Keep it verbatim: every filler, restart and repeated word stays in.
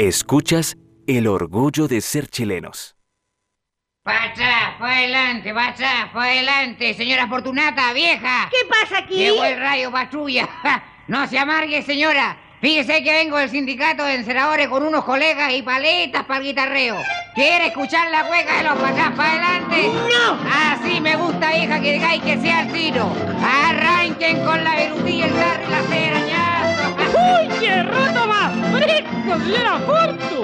Escuchas el orgullo de ser chilenos. Pa' atrás, pa' adelante, pa' atrás, pa' adelante, señora Fortunata, vieja. ¿Qué pasa aquí? Llegó el rayo patrulla. No se amargue, señora. Fíjese que vengo del sindicato de enceradores con unos colegas y paletas para el guitarreo. ¿Quiere escuchar la cueca de los pa' atrás, pa' adelante? ¡No! Así me gusta, hija, que digáis que sea el tiro. Arranquen con la virutilla, el carro y la cerañazo. ¡Uy, qué rato más fresco, señora Fortu!